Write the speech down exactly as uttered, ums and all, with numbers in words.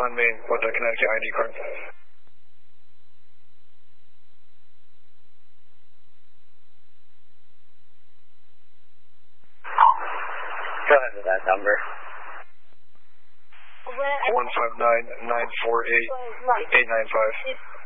on Main with the Connecticut I D card. Go ahead with that number. one five nine, nine four eight, eight nine five.